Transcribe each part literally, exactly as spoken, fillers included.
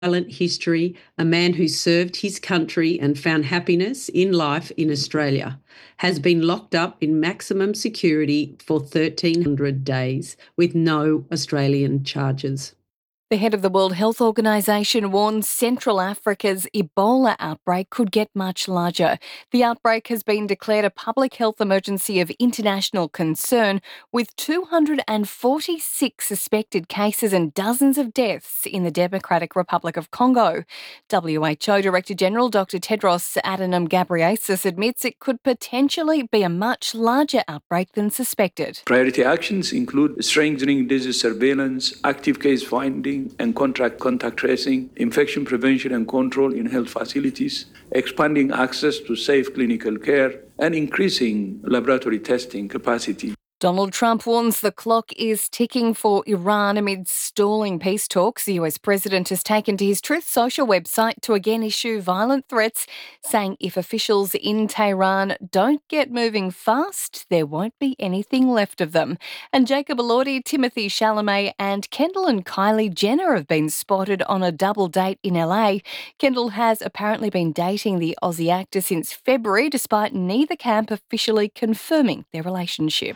violent history, a man who served his country and found happiness in life in Australia, has been locked up in maximum security for thirteen hundred days with no Australian charges. The head of the World Health Organization warns Central Africa's Ebola outbreak could get much larger. The outbreak has been declared a public health emergency of international concern, with two hundred forty-six suspected cases and dozens of deaths in the Democratic Republic of Congo. W H O Director General Doctor Tedros Adhanom Ghebreyesus admits it could potentially be a much larger outbreak than suspected. Priority actions include strengthening disease surveillance, active case finding, and contract contact tracing, infection prevention and control in health facilities, expanding access to safe clinical care, and increasing laboratory testing capacity. Donald Trump warns the clock is ticking for Iran amid stalling peace talks. The U S president has taken to his Truth Social website to again issue violent threats, saying if officials in Tehran don't get moving fast, there won't be anything left of them. And Jacob Elordi, Timothée Chalamet and Kendall and Kylie Jenner have been spotted on a double date in L A. Kendall has apparently been dating the Aussie actor since February, despite neither camp officially confirming their relationship.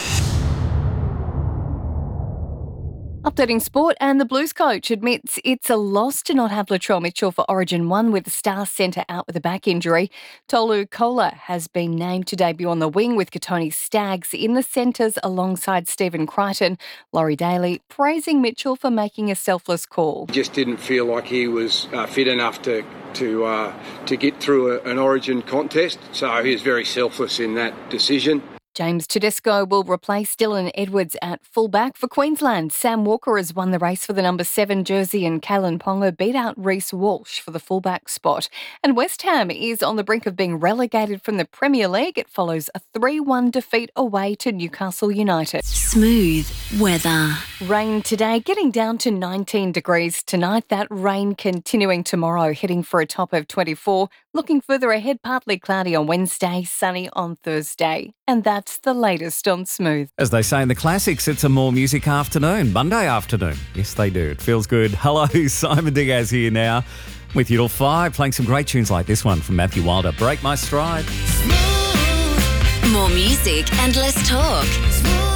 Updating sport, and the Blues coach admits it's a loss to not have Latrell Mitchell for Origin one with the star centre out with a back injury. Tolu Kola has been named to debut on the wing with Katoni Staggs in the centres alongside Stephen Crichton. Laurie Daly praising Mitchell for making a selfless call. Just didn't feel like he was uh, fit enough to to uh, to get through a, an Origin contest, so he was very selfless in that decision. James Tedesco will replace Dylan Edwards at fullback. For Queensland, Sam Walker has won the race for the number seven jersey and Kalen Ponga beat out Reece Walsh for the fullback spot. And West Ham is on the brink of being relegated from the Premier League. It follows a three one defeat away to Newcastle United. Smooth weather. Rain today, getting down to nineteen degrees tonight. That rain continuing tomorrow, heading for a top of twenty-four. Looking further ahead, partly cloudy on Wednesday, sunny on Thursday. And that's the latest on Smooth. As they say in the classics, it's a more music afternoon, Monday afternoon. Yes, they do. It feels good. Hello, Simon Diaz here now with you till five, playing some great tunes like this one from Matthew Wilder, Break My Stride. Smooth. More music and less talk. Smooth.